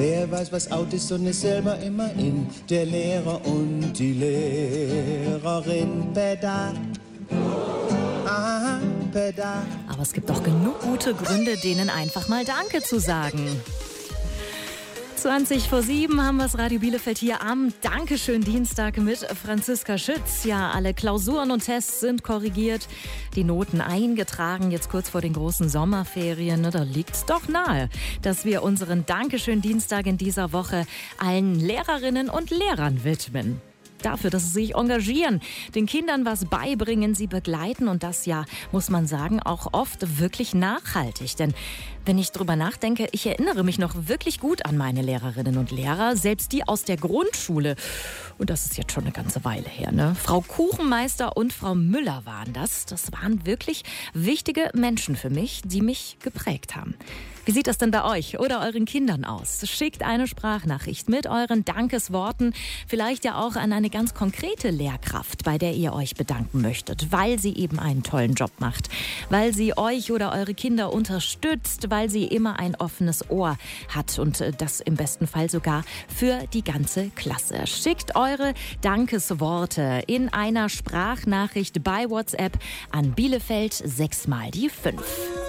Wer weiß, was out ist und ist selber immer in, der Lehrer und die Lehrerin. Pedal. Aha, Pedal. Aber es gibt doch genug gute Gründe, denen einfach mal Danke zu sagen. 7:20 haben wir das Radio Bielefeld hier am Dankeschön Dienstag mit Franziska Schütz. Ja, alle Klausuren und Tests sind korrigiert, die Noten eingetragen, jetzt kurz vor den großen Sommerferien. Da liegt es doch nahe, dass wir unseren Dankeschön Dienstag in dieser Woche allen Lehrerinnen und Lehrern widmen. Dafür, dass sie sich engagieren, den Kindern was beibringen, sie begleiten und das ja, muss man sagen, auch oft wirklich nachhaltig. Denn wenn ich drüber nachdenke, ich erinnere mich noch wirklich gut an meine Lehrerinnen und Lehrer, selbst die aus der Grundschule. Und das ist jetzt schon eine ganze Weile her, ne? Frau Kuchenmeister und Frau Müller waren das. Das waren wirklich wichtige Menschen für mich, die mich geprägt haben. Wie sieht das denn bei euch oder euren Kindern aus? Schickt eine Sprachnachricht mit euren Dankesworten, vielleicht ja auch an eine ganz konkrete Lehrkraft, bei der ihr euch bedanken möchtet, weil sie eben einen tollen Job macht, weil sie euch oder eure Kinder unterstützt, weil sie immer ein offenes Ohr hat und das im besten Fall sogar für die ganze Klasse. Schickt eure Dankesworte in einer Sprachnachricht bei WhatsApp an Bielefeld 6 mal die 5.